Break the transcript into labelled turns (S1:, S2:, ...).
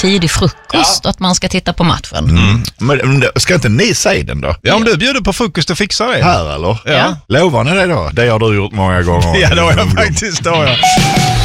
S1: tidig frukost och att man ska titta på matchen.
S2: Men ska inte ni säga den då?
S3: Ja, om du bjuder på frukost och fixar det.
S2: Här eller?
S3: Ja.
S2: Lovar ni det då? Det har du gjort många gånger.
S3: Ja, det har jag faktiskt.